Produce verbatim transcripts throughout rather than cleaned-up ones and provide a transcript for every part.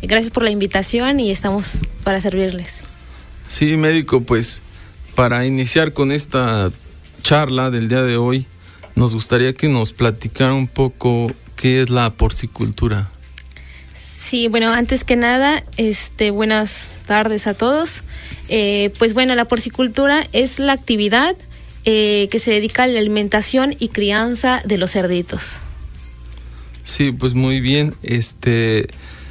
gracias por la invitación y estamos para servirles. Sí, médico, pues para iniciar con esta charla del día de hoy, nos gustaría que nos platicara un poco qué es la porcicultura. Sí, bueno, antes que nada, este, buenas tardes a todos. Eh, pues bueno, la porcicultura es la actividad eh, que se dedica a la alimentación y crianza de los cerditos. Sí, pues muy bien. Este,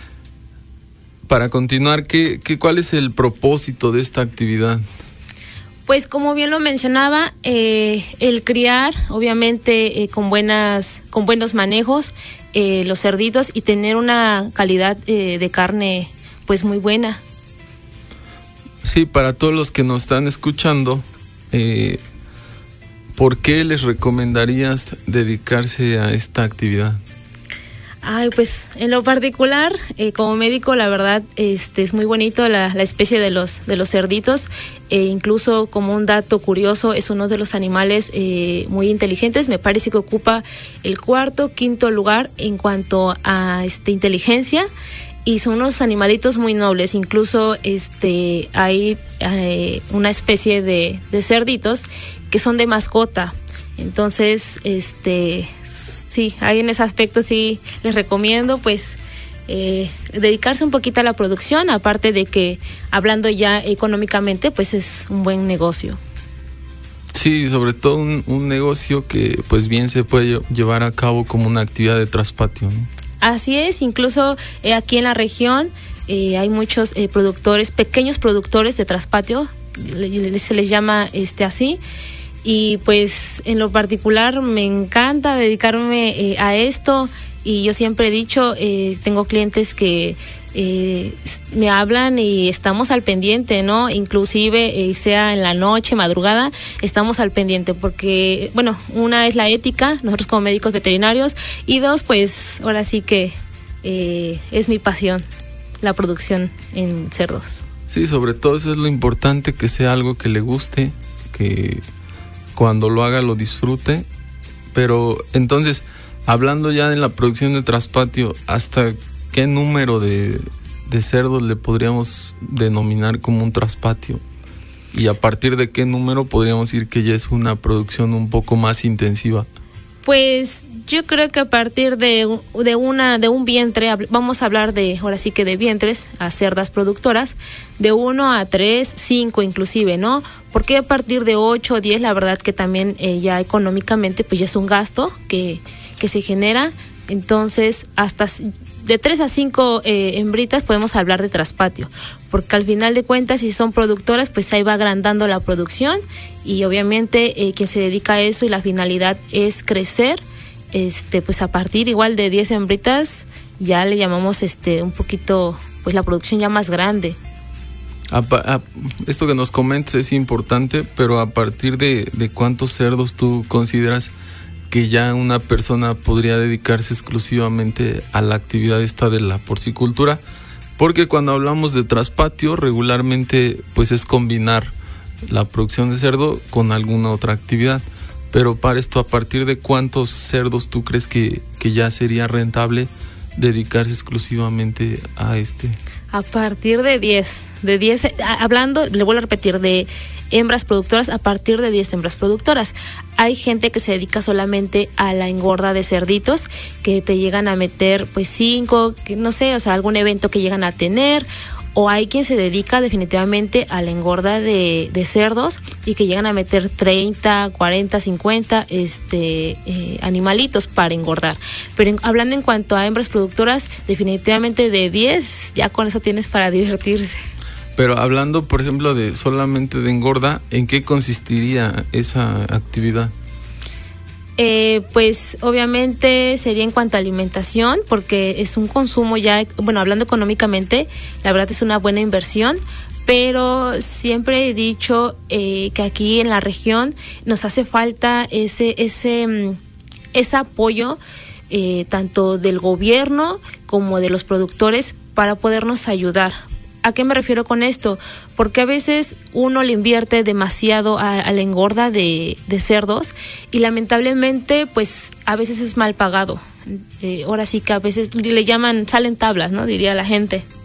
para continuar, ¿qué, qué, ¿cuál es el propósito de esta actividad? Pues como bien lo mencionaba, eh, el criar, obviamente eh, con buenas, con buenos manejos, eh, los cerditos y tener una calidad eh, de carne, pues muy buena. Sí, para todos los que nos están escuchando, eh, ¿por qué les recomendarías dedicarse a esta actividad? Ay, pues en lo particular, eh, como médico, la verdad, este es muy bonito la, la especie de los de los cerditos. Eh, incluso como un dato curioso, es uno de los animales eh, muy inteligentes. Me parece que ocupa el cuarto, quinto lugar en cuanto a este inteligencia. Y son unos animalitos muy nobles. Incluso este hay eh, una especie de, de cerditos que son de mascota. Entonces, este, sí, ahí en ese aspecto sí les recomiendo, pues, eh, dedicarse un poquito a la producción, aparte de que, hablando ya económicamente, pues es un buen negocio. Sí, sobre todo un, un negocio que, pues, bien se puede llevar a cabo como una actividad de traspatio, ¿no? Así es, incluso eh, aquí en la región eh, hay muchos eh, productores, pequeños productores de traspatio, se les llama este así. Y pues en lo particular me encanta dedicarme eh, a esto y yo siempre he dicho, eh, tengo clientes que eh, me hablan y estamos al pendiente, ¿no? Inclusive eh, sea en la noche, madrugada, estamos al pendiente porque, bueno, una es la ética, nosotros como médicos veterinarios, y dos, pues ahora sí que eh, es mi pasión, la producción en cerdos. Sí, sobre todo eso es lo importante, que sea algo que le guste, que cuando lo haga lo disfrute. Pero entonces, hablando ya de la producción de traspatio, ¿hasta qué número de, de cerdos le podríamos denominar como un traspatio? Y a partir de qué número podríamos decir que ya es una producción un poco más intensiva. Pues yo creo que a partir de, de una de un vientre, vamos a hablar de, ahora sí que de vientres a cerdas productoras, de uno a tres, cinco inclusive, ¿no? Porque a partir de ocho o diez, la verdad que también eh, ya económicamente pues ya es un gasto que, que se genera. Entonces hasta de tres a cinco eh, hembritas podemos hablar de traspatio, porque al final de cuentas, si son productoras, pues ahí va agrandando la producción y obviamente eh, quien se dedica a eso y la finalidad es crecer, este pues a partir igual de diez hembritas ya le llamamos este un poquito pues la producción ya más grande. A, a, esto que nos comentas es importante, pero a partir de, de cuántos cerdos tú consideras que ya una persona podría dedicarse exclusivamente a la actividad esta de la porcicultura, porque cuando hablamos de traspatio regularmente pues es combinar la producción de cerdo con alguna otra actividad, pero para esto, ¿a partir de cuántos cerdos tú crees que, que ya sería rentable dedicarse exclusivamente a este? A partir de diez, de diez, hablando, le vuelvo a repetir, de hembras productoras, a partir de diez hembras productoras. Hay gente que se dedica solamente a la engorda de cerditos, que te llegan a meter pues cinco, que no sé, o sea, algún evento que llegan a tener, o hay quien se dedica definitivamente a la engorda de, de cerdos y que llegan a meter treinta, cuarenta, cincuenta este, eh, animalitos para engordar. Pero en, hablando en cuanto a hembras productoras, definitivamente de diez, ya con eso tienes para divertirse. Pero hablando, por ejemplo, de solamente de engorda, ¿en qué consistiría esa actividad? Eh, pues obviamente sería en cuanto a alimentación, porque es un consumo ya, bueno, hablando económicamente, la verdad es una buena inversión, pero siempre he dicho eh, que aquí en la región nos hace falta ese, ese, ese apoyo eh, tanto del gobierno como de los productores para podernos ayudar. ¿A qué me refiero con esto? Porque a veces uno le invierte demasiado a, a la engorda de, de cerdos y lamentablemente pues a veces es mal pagado. Eh, ahora sí que a veces le llaman, salen tablas, ¿no? Diría la gente.